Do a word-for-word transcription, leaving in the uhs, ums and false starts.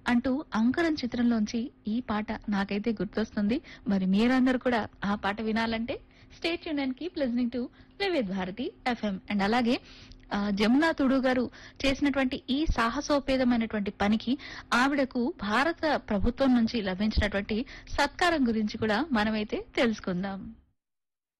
అంటూ అంకురం చిత్రంలోంచి ఈ పాట నాకైతే గుర్తొస్తుంది. మరి మీరందరూ కూడా ఆ పాట వినాలంటే stay tune and keep listening to వివిధ భారతి ఎఫ్ఎం. అండ్ అలాగే ఆ, జమునా తుడు గారు చేసినటువంటి ఈ సాహసోపేతమైనటువంటి పనికి ఆవిడకు భారత ప్రభుత్వం నుంచి లభించినటువంటి సత్కారం గురించి కూడా మనమైతే తెలుసుకుందాం.